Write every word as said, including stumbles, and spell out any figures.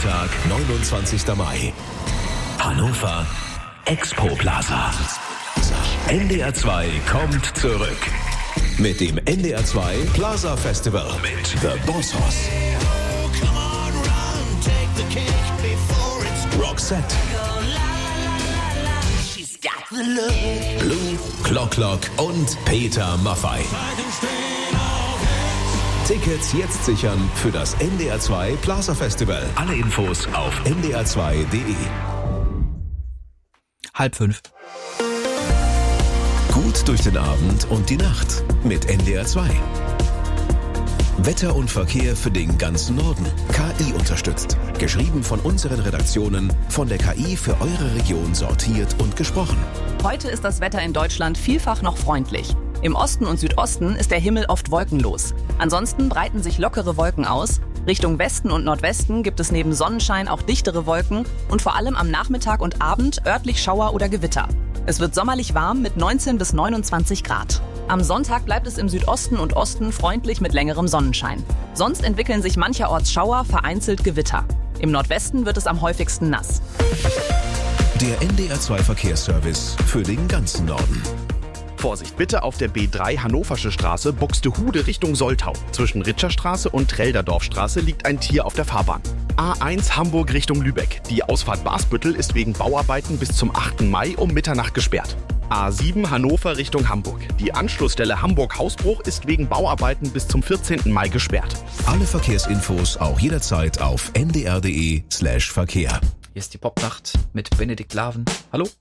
Montag, neunundzwanzigster Mai. Hannover Expo Plaza. N D R zwei kommt zurück. Mit dem N D R zwei Plaza Festival mit The Boss Hoss, Roxette, Blue, Clock Clock und Peter Maffay. Tickets jetzt sichern für das N D R zwei Plaza Festival. Alle Infos auf n d r zwei punkt d e. Halb fünf. Gut durch den Abend und die Nacht mit N D R zwei. Wetter und Verkehr für den ganzen Norden. K I unterstützt. Geschrieben von unseren Redaktionen, von der K I für eure Region sortiert und gesprochen. Heute ist das Wetter in Deutschland vielfach noch freundlich. Im Osten und Südosten ist der Himmel oft wolkenlos. Ansonsten breiten sich lockere Wolken aus. Richtung Westen und Nordwesten gibt es neben Sonnenschein auch dichtere Wolken und vor allem am Nachmittag und Abend örtlich Schauer oder Gewitter. Es wird sommerlich warm mit neunzehn bis neunundzwanzig Grad. Am Sonntag bleibt es im Südosten und Osten freundlich mit längerem Sonnenschein. Sonst entwickeln sich mancherorts Schauer, vereinzelt Gewitter. Im Nordwesten wird es am häufigsten nass. Der N D R zwei Verkehrsservice für den ganzen Norden. Vorsicht bitte auf der B drei Hannoversche Straße, Buxtehude Richtung Soltau. Zwischen Ritscherstraße und Trelderdorfstraße liegt ein Tier auf der Fahrbahn. A eins Hamburg Richtung Lübeck. Die Ausfahrt Basbüttel ist wegen Bauarbeiten bis zum achten Mai um Mitternacht gesperrt. A sieben Hannover Richtung Hamburg. Die Anschlussstelle Hamburg-Hausbruch ist wegen Bauarbeiten bis zum vierzehnten Mai gesperrt. Alle Verkehrsinfos auch jederzeit auf n d r punkt d e slash Verkehr. Hier ist die Popnacht mit Benedikt Laven. Hallo?